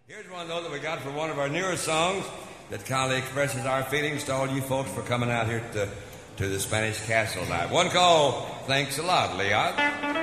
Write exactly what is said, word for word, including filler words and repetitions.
Here's one, though, that we got for one of our newer songs that kindly expresses our feelings to all you folks for coming out here to, to the Spanish Castle tonight. One called Thanks a Lot, Leon.